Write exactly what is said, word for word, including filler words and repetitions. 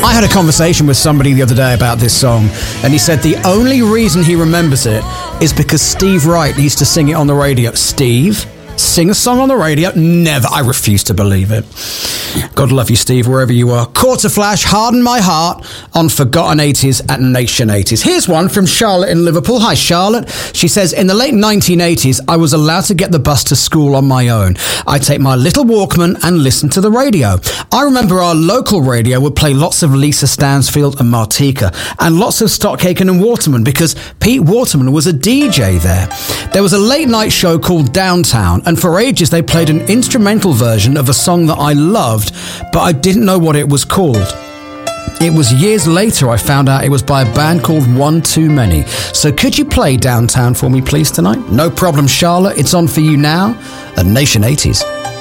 I had a conversation with somebody the other day about this song, and he said the only reason he remembers it is because Steve Wright used to sing it on the radio. Steve? Sing a song on the radio? Never. I refuse to believe it. God love you, Steve, wherever you are. Quarter Flash, Harden My Heart on Forgotten eighties at Nation eighties. Here's one from Charlotte in Liverpool. Hi, Charlotte. She says, in the late nineteen eighties, I was allowed to get the bus to school on my own. I'd take my little Walkman and listen to the radio. I remember our local radio would play lots of Lisa Stansfield and Martika and lots of Stockaken and Waterman because Pete Waterman was a D J there. There was a late night show called Downtown, and for ages they played an instrumental version of a song that I loved, but I didn't know what it was called. It was years later I found out it was by a band called One Too Many. So could you play Downtown for me, please, tonight? No problem, Charlotte. It's on for you now at Nation eighties.